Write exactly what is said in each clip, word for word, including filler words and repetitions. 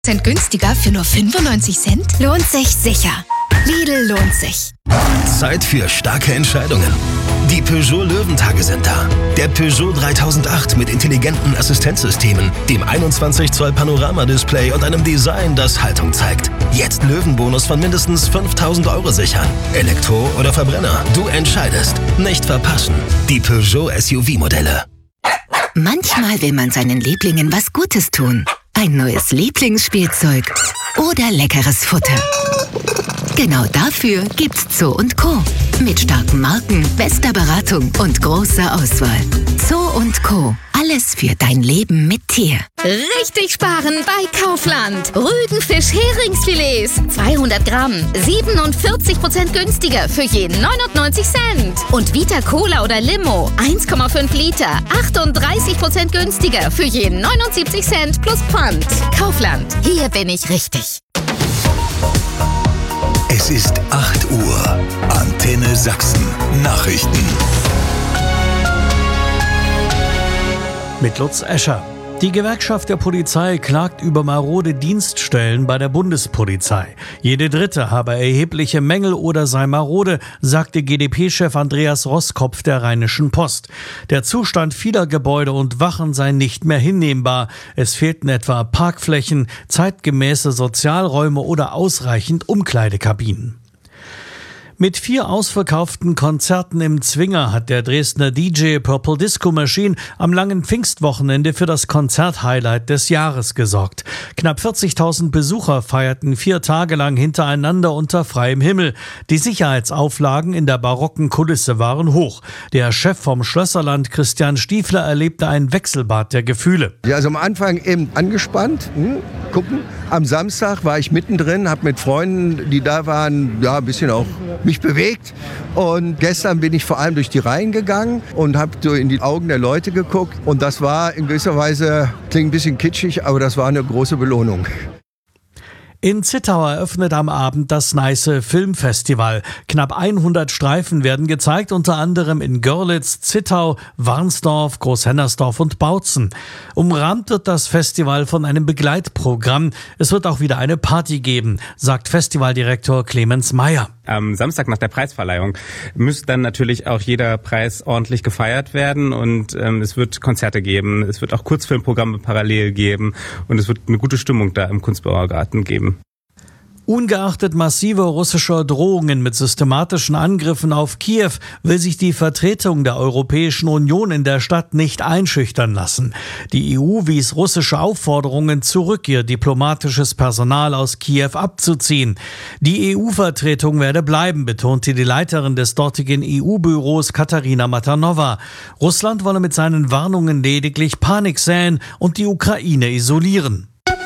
Cent günstiger für nur fünfundneunzig Cent? Lohnt sich sicher. Lidl lohnt sich. Zeit für starke Entscheidungen. Die Peugeot Löwentage sind da. Der Peugeot dreitausendacht mit intelligenten Assistenzsystemen, dem einundzwanzig Zoll Panoramadisplay und einem Design, das Haltung zeigt. Jetzt Löwenbonus von mindestens fünftausend Euro sichern. Elektro oder Verbrenner, du entscheidest. Nicht verpassen. Die Peugeot S U V-Modelle. Manchmal will man seinen Lieblingen was Gutes tun. Ein neues Lieblingsspielzeug oder leckeres Futter. Genau dafür gibt's Zoo und Co. Mit starken Marken, bester Beratung und großer Auswahl. Zoo und Co. Alles für dein Leben mit Tier. Richtig sparen bei Kaufland. Rügenfisch Heringsfilets. zweihundert Gramm. siebenundvierzig Prozent günstiger für jeden neunundneunzig Cent. Und Vita Cola oder Limo. eins Komma fünf Liter. achtunddreißig Prozent günstiger für jeden neunundsiebzig Cent plus Pfand. Kaufland. Hier bin ich richtig. Es ist acht Uhr. Antenne Sachsen. Nachrichten. Mit Lutz Escher. Die Gewerkschaft der Polizei klagt über marode Dienststellen bei der Bundespolizei. Jede dritte habe erhebliche Mängel oder sei marode, sagte G D P-Chef Andreas Roskopf der Rheinischen Post. Der Zustand vieler Gebäude und Wachen sei nicht mehr hinnehmbar. Es fehlten etwa Parkflächen, zeitgemäße Sozialräume oder ausreichend Umkleidekabinen. Mit vier ausverkauften Konzerten im Zwinger hat der Dresdner D J Purple Disco Machine am langen Pfingstwochenende für das Konzerthighlight des Jahres gesorgt. Knapp vierzigtausend Besucher feierten vier Tage lang hintereinander unter freiem Himmel. Die Sicherheitsauflagen in der barocken Kulisse waren hoch. Der Chef vom Schlösserland, Christian Stiefler, erlebte ein Wechselbad der Gefühle. Ja, also am Anfang eben angespannt, hm, gucken. Am Samstag war ich mittendrin, habe mit Freunden, die da waren, ja, ein bisschen auch mich bewegt. Und gestern bin ich vor allem durch die Reihen gegangen und habe so in die Augen der Leute geguckt. Und das war in gewisser Weise, klingt ein bisschen kitschig, aber das war eine große Belohnung. In Zittau eröffnet am Abend das Neiße Filmfestival. Knapp hundert Streifen werden gezeigt, unter anderem in Görlitz, Zittau, Warnsdorf, Großhennersdorf und Bautzen. Umrahmt wird das Festival von einem Begleitprogramm. Es wird auch wieder eine Party geben, sagt Festivaldirektor Clemens Meyer. Am Samstag nach der Preisverleihung müsste dann natürlich auch jeder Preis ordentlich gefeiert werden und ähm, es wird Konzerte geben, es wird auch Kurzfilmprogramme parallel geben und es wird eine gute Stimmung da im Kunstbauergarten geben. Ungeachtet massiver russischer Drohungen mit systematischen Angriffen auf Kiew will sich die Vertretung der Europäischen Union in der Stadt nicht einschüchtern lassen. Die E U wies russische Aufforderungen zurück, ihr diplomatisches Personal aus Kiew abzuziehen. Die E U-Vertretung werde bleiben, betonte die Leiterin des dortigen E U-Büros Katarina Matanova. Russland wolle mit seinen Warnungen lediglich Panik säen und die Ukraine isolieren.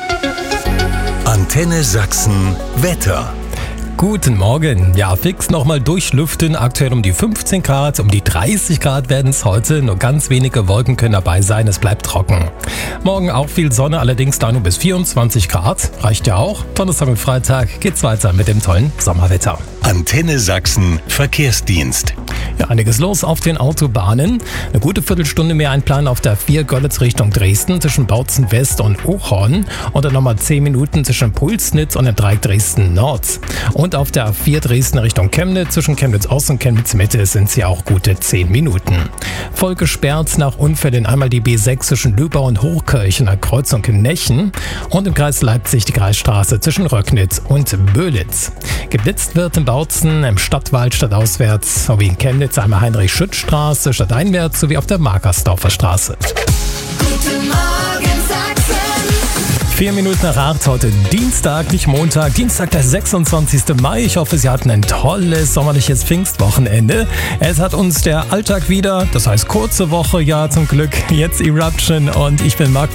Antenne Sachsen Wetter. Guten Morgen. Ja, fix nochmal durchlüften. Aktuell um die fünfzehn Grad, um die dreißig Grad werden es heute. Nur ganz wenige Wolken können dabei sein. Es bleibt trocken. Morgen auch viel Sonne, allerdings da nur bis vierundzwanzig Grad. Reicht ja auch. Donnerstag und Freitag geht's weiter mit dem tollen Sommerwetter. Antenne Sachsen Verkehrsdienst. Ja, einiges los auf den Autobahnen. Eine gute Viertelstunde mehr einplanen auf der vier Görlitz Richtung Dresden zwischen Bautzen West und Ochorn. Und dann nochmal zehn Minuten zwischen Pulsnitz und dem Dreieck Dresden Nord. Und auf der vier Dresden Richtung Chemnitz zwischen Chemnitz Ost und Chemnitz Mitte sind sie auch gute zehn Minuten. Voll gesperrt nach Unfällen einmal die B sechs zwischen Lübau und Hochkirchen an Kreuzung in Nechen und im Kreis Leipzig die Kreisstraße zwischen Röcknitz und Böhlitz. Geblitzt wird in Bautzen im Stadtwald stadtauswärts sowie in Chemnitz einmal Heinrich-Schütz-Straße stadteinwärts sowie auf der Markersdorfer Straße. Guten Morgen, Sachsen. Vier Minuten nach acht, heute Dienstag, nicht Montag, Dienstag, der sechsundzwanzigsten Mai. Ich hoffe, Sie hatten ein tolles sommerliches Pfingstwochenende. Es hat uns der Alltag wieder, das heißt kurze Woche, ja zum Glück, jetzt Eruption und ich bin Marc